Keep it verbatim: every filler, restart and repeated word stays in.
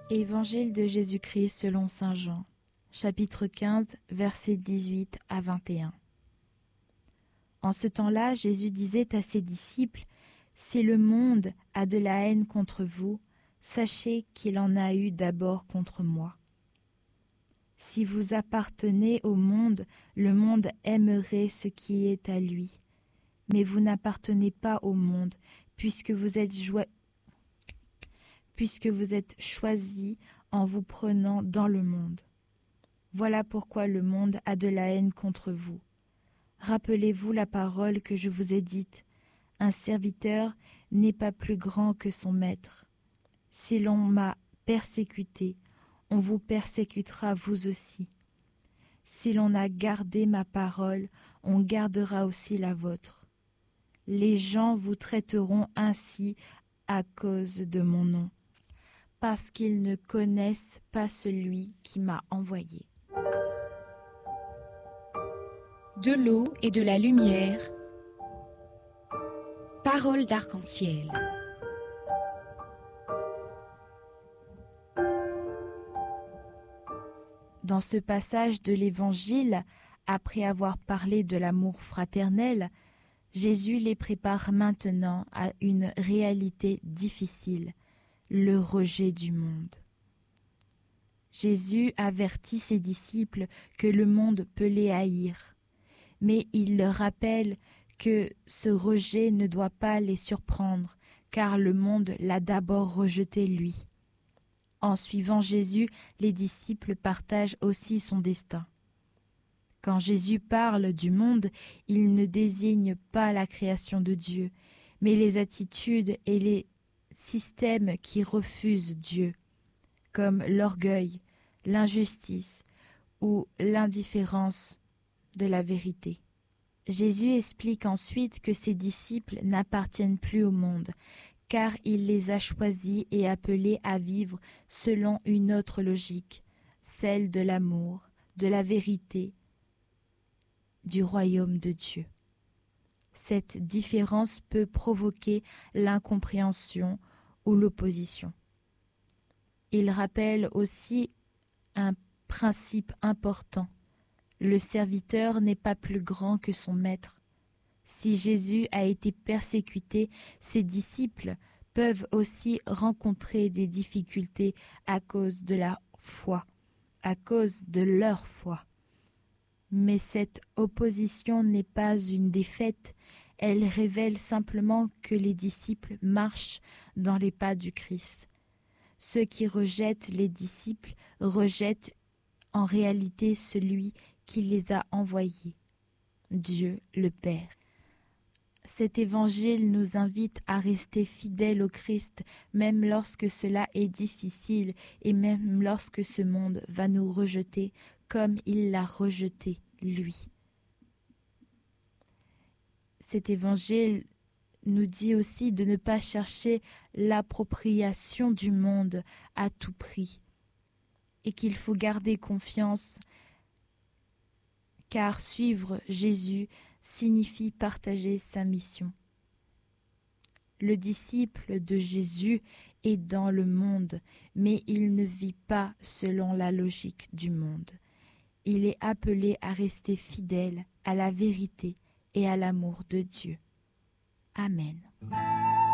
Évangile de Jésus-Christ selon saint Jean, chapitre quinze, versets dix-huit à vingt et un. En ce temps-là, Jésus disait à ses disciples : « Si le monde a de la haine contre vous, sachez qu'il en a eu d'abord contre moi. Si vous appartenez au monde, le monde aimerait ce qui est à lui. Mais vous n'appartenez pas au monde, puisque vous êtes joie... puisque vous êtes choisis en vous prenant dans le monde. Voilà pourquoi le monde a de la haine contre vous. Rappelez-vous la parole que je vous ai dite. Un serviteur n'est pas plus grand que son maître. Si l'on m'a persécuté, on vous persécutera vous aussi. Si l'on a gardé ma parole, on gardera aussi la vôtre. Les gens vous traiteront ainsi à cause de mon nom, parce qu'ils ne connaissent pas celui qui m'a envoyé. » De l'eau et de la lumière, parole d'arc-en-ciel. Dans ce passage de l'Évangile, après avoir parlé de l'amour fraternel, Jésus les prépare maintenant à une réalité difficile, le rejet du monde. Jésus avertit ses disciples que le monde peut les haïr, mais il leur rappelle que ce rejet ne doit pas les surprendre, car le monde l'a d'abord rejeté lui. En suivant Jésus, les disciples partagent aussi son destin. Quand Jésus parle du monde, il ne désigne pas la création de Dieu, mais les attitudes et les systèmes qui refusent Dieu, comme l'orgueil, l'injustice ou l'indifférence de la vérité. Jésus explique ensuite que ses disciples n'appartiennent plus au monde, car il les a choisis et appelés à vivre selon une autre logique, celle de l'amour, de la vérité, du royaume de Dieu. Cette différence peut provoquer l'incompréhension ou l'opposition. Il rappelle aussi un principe important. Le serviteur n'est pas plus grand que son maître. Si Jésus a été persécuté, ses disciples peuvent aussi rencontrer des difficultés à cause de la foi, à cause de leur foi. Mais cette opposition n'est pas une défaite, elle révèle simplement que les disciples marchent dans les pas du Christ. Ceux qui rejettent les disciples rejettent en réalité celui qui les a envoyés, Dieu le Père. Cet évangile nous invite à rester fidèles au Christ, même lorsque cela est difficile et même lorsque ce monde va nous rejeter comme il l'a rejeté, lui. Cet évangile nous dit aussi de ne pas chercher l'appropriation du monde à tout prix et qu'il faut garder confiance, car suivre Jésus signifie partager sa mission. Le disciple de Jésus est dans le monde, mais il ne vit pas selon la logique du monde. Il est appelé à rester fidèle à la vérité et à l'amour de Dieu. Amen.